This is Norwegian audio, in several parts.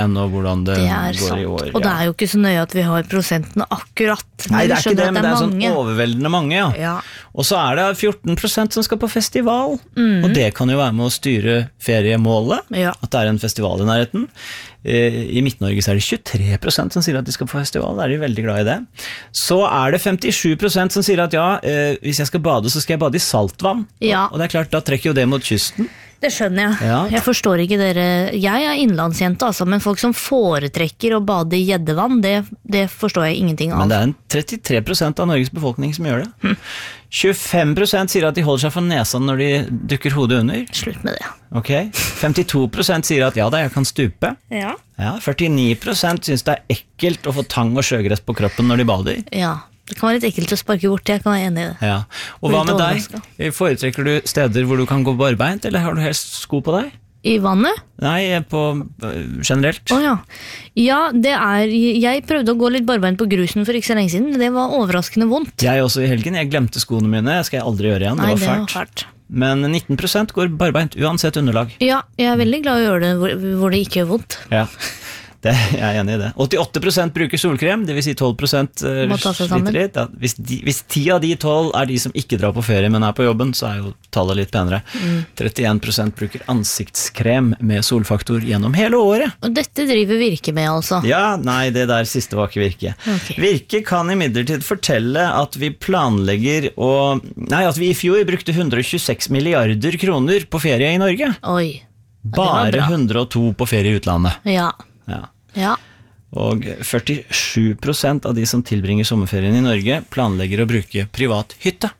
ennå hvordan det går i år. Og det jo ikke så nøye at vi har prosentene akkurat. Nei, det ikke det, men det sånn mange. overveldende mange, ja. Og så det 14% som skal på festival, og det kan jo være med å styre feriemålet, at det en festival i nærheten. I Midt-Norge så det 23% som sier at de skal på festival, da de veldig glad i det. Så det 57% som sier at hvis jeg skal bade, så skal jeg bade i saltvann. Og det klart, da trekker jo det mot kysten. Det skjønner jeg. Jeg forstår ikke dere. Jeg innlandsjente, altså, men folk som foretrekker å bade i gjeddevann, det forstår jeg ingenting av. Men det en 33% av Norges befolkning som gjør det. 25% sier at de holder seg for nesen når de dukker hodet under. Slutt med det. Ok. 52% sier at jeg kan stupe. Ja, 49% synes det ekkelt å få tang og sjøgress på kroppen når de bader. Ja. Det kan være litt ekkelt å sparke bort, jeg kan være enig i det. Ja. Og hva med deg? Foretrekker du steder hvor du kan gå barbeint, eller har du helst sko på deg? I vannet? Nei, på generelt. Ja, jeg prøvde å gå litt barbeint på grusen for ikke så lenge siden, det var overraskende vondt. Jeg også i helgen, jeg glemte skoene mine, jeg skal aldri gjøre igjen, det var fælt. Men 19% går barbeint uansett underlag. Ja, jeg veldig glad i å gjøre det hvor det ikke gjør vondt. Ja. Jeg enig i det. 88% bruker solkrem, det vil si 12% sliter litt. Hvis 10 av de 12 de som ikke drar på ferie, men på jobben, så jo tallet litt penere. 31% bruker ansiktskrem med solfaktor gjennom hele året. Og dette driver Virke med, altså? Ja, nei, det der siste var ikke Virke. Virke kan imidlertid fortelle at vi planlegger at vi i fjor brukte 126 milliarder kroner på ferie i Norge. Oi. Bare 102 på ferie i utlandet. Ja. Og 47% av de som tilbringer sommerferien i Norge planlegger å bruke privat hytte.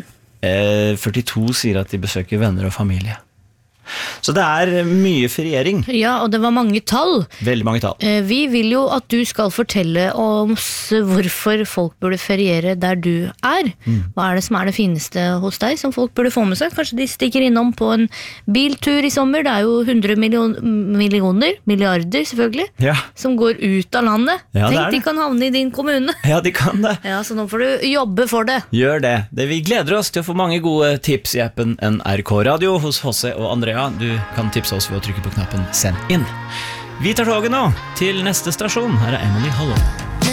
42 sier at de besøker venner og familie. Så det mye feriering. Ja, og det var mange tall. Veldig mange tall. Vi vil jo at du skal fortelle oss hvorfor folk burde feriere der du Hva det som det fineste hos deg som folk burde få med seg? Kanskje de stikker innom på en biltur i sommer. Det jo 100 milliarder selvfølgelig, som går ut av landet. Tenk, de kan havne i din kommune. Ja, de kan det. Ja, så nå får du jobbe for det. Gjør det. Vi gleder oss til å få mange gode tips i appen NRK Radio hos Hosse og Andrea. Du kan tipse oss ved å trykke på knappen Send inn. Vi tar toget nå til neste stasjon. Her Emily Hollow.